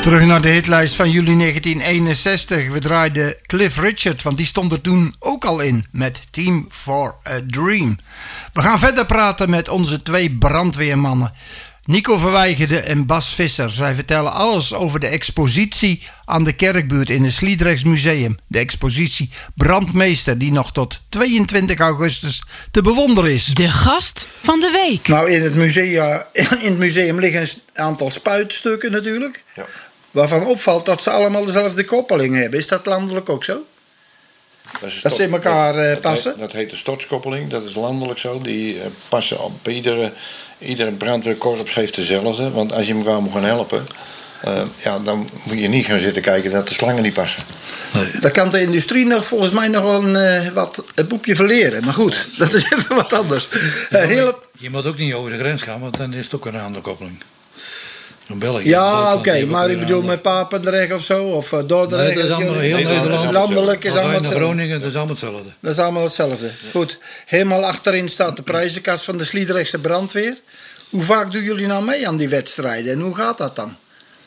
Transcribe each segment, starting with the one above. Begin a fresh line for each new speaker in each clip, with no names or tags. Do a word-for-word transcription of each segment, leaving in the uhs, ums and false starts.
Terug naar de hitlijst van juli negentien eenenzestig. We draaiden Cliff Richard, want die stond er toen ook al in met Team for a Dream. We gaan verder praten met onze twee brandweermannen. Nico Verweijgerde en Bas Visser. Zij vertellen alles over de expositie aan de Kerkbuurt in het Sliedrechts Museum. De expositie Brandmeester, die nog tot tweeëntwintig augustus te bewonderen is.
De gast van de week.
Nou, in het museum, in het museum liggen een aantal spuitstukken natuurlijk.
Ja.
Waarvan opvalt dat ze allemaal dezelfde koppeling hebben. Is dat landelijk ook zo?
Dat, is
Dat ze in elkaar
dat,
uh,
dat
passen?
Heet, dat heet de stortskoppeling, dat is landelijk zo. Die uh, passen op iedere, iedere brandweerkorps heeft dezelfde. Want als je elkaar moet gaan helpen, uh, ja, dan moet je niet gaan zitten kijken dat de slangen niet passen.
Nee. Daar kan de industrie nog volgens mij nog wel een, uh, wat, een boepje verleren. Maar goed, dat is even wat anders. Uh, hele...
Je moet ook niet over de grens gaan, want dan is het ook een andere koppeling. België,
ja, oké, okay, maar ik bedoel met Papendrecht of zo, of uh, Dordrecht.
Nee, dat is allemaal, heel Nederland.
Landelijk is allemaal hetzelfde.
Groningen, dat is allemaal hetzelfde.
Dat is allemaal hetzelfde. Ja. Goed, helemaal achterin staat de prijzenkast van de Sliedrechtse brandweer. Hoe vaak doen jullie nou mee aan die wedstrijden en hoe gaat dat dan?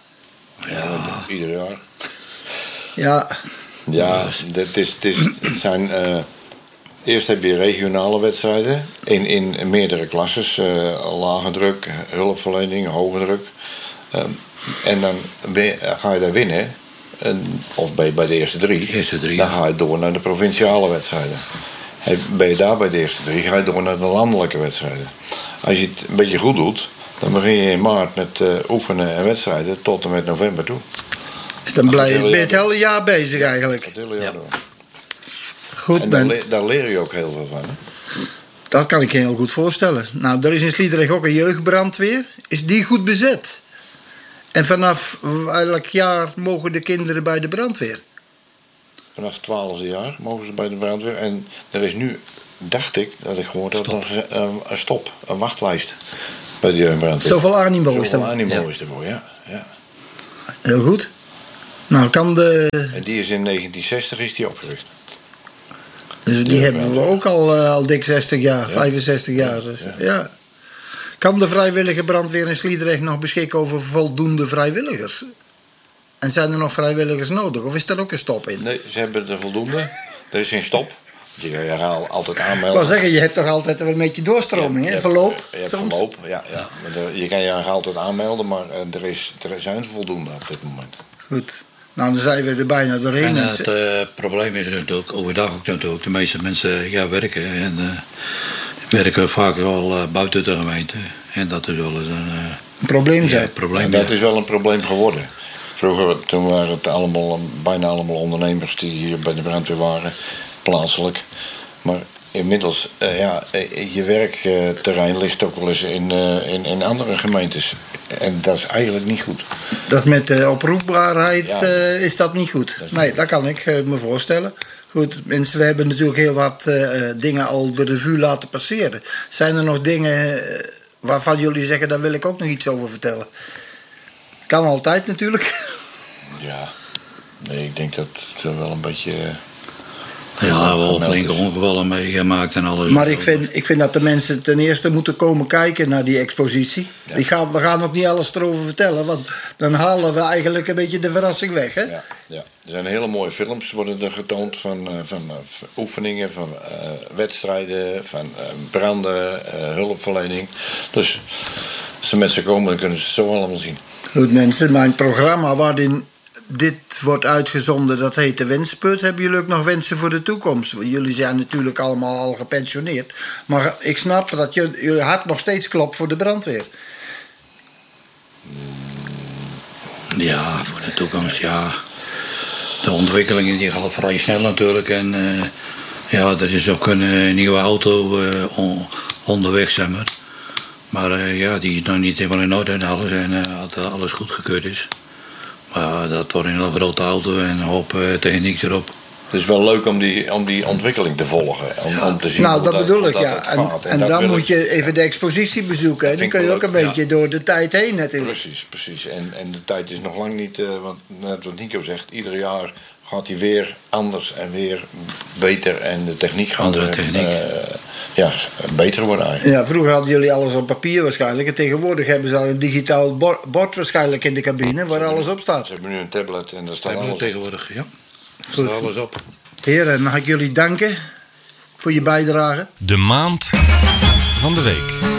Ja, ieder jaar.
Ja.
Ja, het, is, het, is, het zijn... Uh, eerst heb je regionale wedstrijden in, in meerdere klasses. Uh, lage druk, hulpverlening, hoge druk. Um, en dan ga je daar winnen, en, of ben je bij de eerste drie,
eerste drie
dan
ja.
ga je door naar de provinciale wedstrijden. Hey, ben je daar bij de eerste drie, ga je door naar de landelijke wedstrijden. Als je het een beetje goed doet, dan begin je in maart met uh, oefenen en wedstrijden tot en met november toe.
Dus dan ben je het hele jaar bezig eigenlijk.
Het hele jaar
ja.
door.
Goed,
en daar, le- daar leer je ook heel veel van. Hè?
Dat kan ik je heel goed voorstellen. Nou, er is in Sliedrecht ook een jeugdbrandweer. Is die goed bezet? En vanaf welk jaar mogen de kinderen bij de brandweer?
Vanaf het twaalfde jaar mogen ze bij de brandweer. En er is nu, dacht ik, dat ik gehoord had, een, een stop, een wachtlijst bij de jeugdbrandweer.
Zoveel animo is er.
Zoveel animo is er voor, ja. ja.
Heel goed. Nou, kan de...
En die is in negentien zestig is die opgericht.
Dus die hebben we ook al, uh, al dik zestig jaar, ja. vijfenzestig jaar. Dus, ja. ja. Kan de vrijwillige brandweer in Sliedrecht nog beschikken over voldoende vrijwilligers? En zijn er nog vrijwilligers nodig? Of is daar ook een stop in?
Nee, ze hebben er voldoende. Er is geen stop. Je kan je altijd aanmelden.
Ik wil zeggen, je hebt toch altijd een beetje doorstroming, hè?
Je
verloop?
Hebt, je hebt
soms.
verloop, ja. ja. Maar je kan je altijd aanmelden, maar er, is, er zijn voldoende op dit moment.
Goed. Nou, dan zijn we er bijna doorheen.
En het uh, probleem is natuurlijk, overdag ook natuurlijk, de meeste mensen gaan werken. En uh, werken vaak wel uh, buiten de gemeente. En dat is wel eens een, uh,
een probleem zijn.
Ja, probleem,
en dat
ja.
is wel een probleem geworden. Vroeger toen waren het allemaal, bijna allemaal ondernemers die hier bij de brandweer waren, plaatselijk. Maar inmiddels, uh, ja, je werkterrein ligt ook wel eens in, uh, in, in andere gemeentes. En dat is eigenlijk niet goed.
Dat is met de oproepbaarheid
ja.
uh, is dat niet goed. Dat nee, dat kan ik uh, me voorstellen. Goed, mensen, we hebben natuurlijk heel wat uh, dingen al de revue laten passeren. Zijn er nog dingen uh, waarvan jullie zeggen, daar wil ik ook nog iets over vertellen? Kan altijd natuurlijk.
Ja, nee, ik denk dat het wel een beetje... Uh,
Ja, wel flinke ongevallen meegemaakt en alles.
Maar ik vind, ik vind dat de mensen ten eerste moeten komen kijken naar die expositie. Ja. Die gaan, we gaan ook niet alles erover vertellen, want dan halen we eigenlijk een beetje de verrassing weg. Hè?
Ja, ja. Er zijn hele mooie films worden er getoond van, uh, van uh, oefeningen, van uh, wedstrijden, van uh, branden, uh, hulpverlening. Dus als ze met ze komen, dan kunnen ze het zo allemaal zien.
Goed mensen, mijn programma waarin dit wordt uitgezonden, dat heet de Wensput. Hebben jullie ook nog wensen voor de toekomst? Jullie zijn natuurlijk allemaal al gepensioneerd. Maar ik snap dat jullie hart nog steeds klopt voor de brandweer.
Ja, voor de toekomst, ja. De ontwikkelingen die gaat vrij snel natuurlijk. En uh, ja, er is ook een uh, nieuwe auto uh, on, onderweg, zeg maar. Maar uh, ja, die is nog niet helemaal in orde en alles. En uh, dat alles goedgekeurd is. Maar dat wordt een hele grote auto en een hoop uh, techniek erop.
Het is wel leuk om die, om die ontwikkeling te volgen. Om,
Ja.
om te zien
Nou,
hoe
dat bedoel ik,
hoe
ja.
het
En,
gaat.
en
dat
dan
wil
moet
ik-
je even de expositie bezoeken. En dan
vind
kun je
ik
ook een
leuk,
beetje door de tijd heen natuurlijk.
Precies, precies. En, en de tijd is nog lang niet, uh, want net wat Nico zegt, ieder jaar gaat hij weer anders en weer beter. En de techniek gaat
Andere
weer,
techniek.
uh, ja, beter worden eigenlijk.
Ja, vroeger hadden jullie alles op papier waarschijnlijk. En tegenwoordig hebben ze al een digitaal bo- bord waarschijnlijk in de cabine waar alles op staat.
Ze hebben nu een tablet en daar staat
Hebben we
alles op.
tegenwoordig, ja.
Goed.
Staat alles op.
Heren, mag ik jullie danken voor je bijdrage.
De maand van de week.